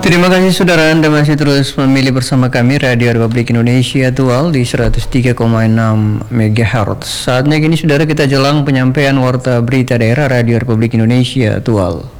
Terima kasih saudara, Anda masih terus memilih bersama kami Radio Republik Indonesia Tual di 103,6 MHz. Saatnya kini saudara kita jelang penyampaian warta berita daerah Radio Republik Indonesia Tual.